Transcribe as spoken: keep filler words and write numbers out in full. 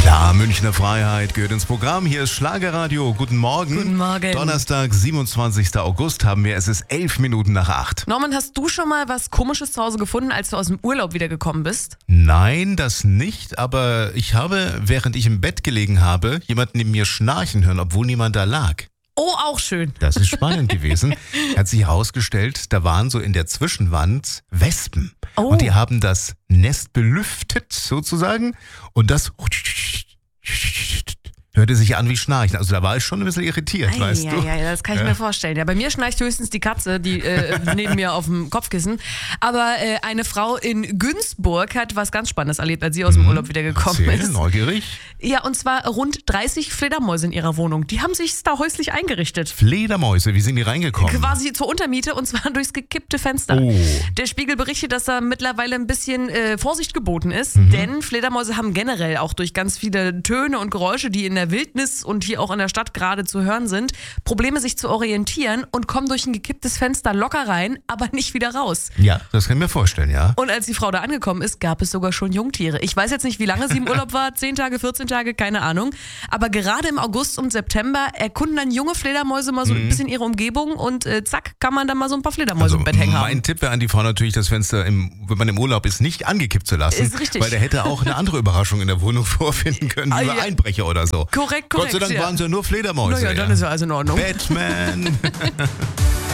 Klar, Münchner Freiheit gehört ins Programm. Hier ist Schlagerradio. Guten Morgen. Guten Morgen. Donnerstag, siebenundzwanzigster August haben wir. Es ist elf Minuten nach acht. Norman, hast du schon mal was Komisches zu Hause gefunden, als du aus dem Urlaub wiedergekommen bist? Nein, das nicht. Aber ich habe, während ich im Bett gelegen habe, jemanden neben mir schnarchen hören, obwohl niemand da lag. Oh, auch schön. Das ist spannend gewesen. Hat sich herausgestellt, da waren so in der Zwischenwand Wespen. Oh. Und die haben das Nest belüftet sozusagen. Und das hörte sich an wie Schnarchen. Also da war ich schon ein bisschen irritiert, Ei, weißt ja, du? ja, das kann ich Ja. mir vorstellen. Ja, bei mir schnarcht höchstens die Katze, die äh, neben mir auf dem Kopfkissen. Aber äh, eine Frau in Günzburg hat was ganz Spannendes erlebt, als sie aus dem Urlaub wiedergekommen Erzähl, ist. neugierig. Ja, und zwar rund dreißig Fledermäuse in ihrer Wohnung. Die haben sich da häuslich eingerichtet. Fledermäuse, wie sind die reingekommen? Quasi zur Untermiete und zwar durchs gekippte Fenster. Oh. Der Spiegel berichtet, dass da mittlerweile ein bisschen äh, Vorsicht geboten ist, Mhm. denn Fledermäuse haben generell auch durch ganz viele Töne und Geräusche, die in der Wildnis und hier auch in der Stadt gerade zu hören sind, Probleme sich zu orientieren und kommen durch ein gekipptes Fenster locker rein, aber nicht wieder raus. Ja, das kann ich mir vorstellen, ja. Und als die Frau da angekommen ist, gab es sogar schon Jungtiere. Ich weiß jetzt nicht, wie lange sie im Urlaub war, zehn Tage, vierzehn Tage, keine Ahnung. Aber gerade im August und September erkunden dann junge Fledermäuse mal so ein bisschen ihre Umgebung und äh, zack, kann man dann mal so ein paar Fledermäuse Also im Bett hängen haben. mein Tipp wäre an die Frau natürlich, das Fenster, im, wenn man im Urlaub ist, nicht angekippt zu lassen. Ist richtig. Weil der hätte auch eine andere Überraschung in der Wohnung vorfinden können, wie Ah, über ja. Einbrecher oder so. Korrekt, korrekt. Gott sei Dank ja. waren es ja nur Fledermäuse. Naja, dann ist ja alles in Ordnung. Batman.